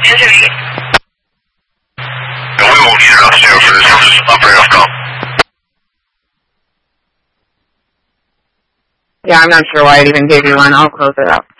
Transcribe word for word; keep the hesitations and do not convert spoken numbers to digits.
Answer eight. And we won't get it off zero for this. We'll just operate off call. Yeah, I'm not sure why it even gave you one. I'll close it out.